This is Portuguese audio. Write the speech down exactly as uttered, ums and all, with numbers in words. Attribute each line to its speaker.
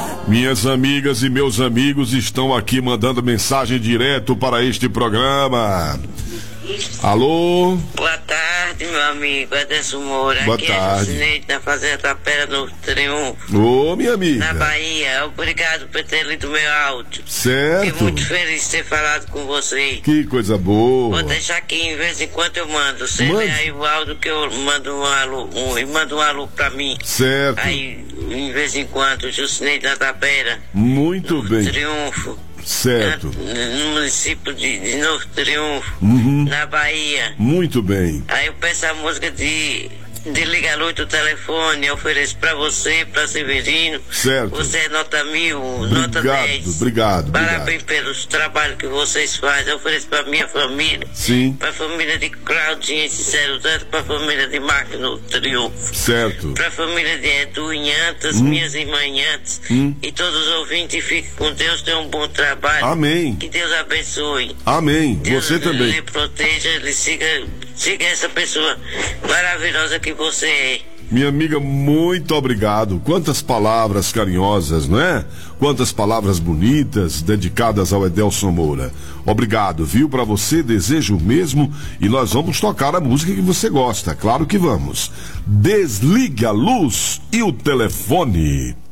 Speaker 1: Minhas amigas e meus amigos estão aqui mandando mensagem direto para este programa. Alô?
Speaker 2: Boa tarde, meu amigo Ederson Moura.
Speaker 1: Boa
Speaker 2: Aqui
Speaker 1: tarde.
Speaker 2: é Jucineide, da Fazenda Tapera do Triunfo,
Speaker 1: Ô, minha amiga.
Speaker 2: na Bahia. Obrigado por ter lido meu áudio.
Speaker 1: Certo.
Speaker 2: Fiquei muito feliz de ter falado com você.
Speaker 1: Que coisa boa.
Speaker 2: Vou deixar aqui, em vez em quando eu mando. Você
Speaker 1: Mande.
Speaker 2: lê aí o áudio que eu mando um alô, um, e manda um alô pra mim.
Speaker 1: Certo.
Speaker 2: Aí, em vez em quando, Jucineide da Tapera,
Speaker 1: Muito bem.
Speaker 2: Triunfo.
Speaker 1: Certo.
Speaker 2: No município de, de Novo Triunfo,
Speaker 1: Uhum.
Speaker 2: na Bahia.
Speaker 1: Muito bem.
Speaker 2: Aí eu peço a música de, de Liga a Luz do telefone, eu ofereço pra você, pra Severino.
Speaker 1: Certo.
Speaker 2: Você é nota mil, nota
Speaker 1: Obrigado,
Speaker 2: dez.
Speaker 1: obrigado,
Speaker 2: Parabéns
Speaker 1: obrigado.
Speaker 2: pelos trabalhos que vocês fazem. Eu ofereço pra minha família.
Speaker 1: Sim.
Speaker 2: Pra família de Claudinha e Cicero Santos, pra família de Marcos no Triunfo.
Speaker 1: Certo.
Speaker 2: Pra família de Edu em Antas, minhas irmãs em Antas.
Speaker 1: Hum.
Speaker 2: E todos os ouvintes, fiquem com Deus, tenham um bom trabalho.
Speaker 1: Amém.
Speaker 2: Que Deus abençoe.
Speaker 1: Amém.
Speaker 2: Deus
Speaker 1: Você também.
Speaker 2: lhe proteja, ele siga, siga essa pessoa maravilhosa que você é.
Speaker 1: Minha amiga, muito obrigado. Quantas palavras carinhosas, não é? Quantas palavras bonitas dedicadas ao Edelson Moura. Obrigado, viu? Para você, desejo o mesmo. E nós vamos tocar a música que você gosta. Claro que vamos. Desligue a luz e o telefone.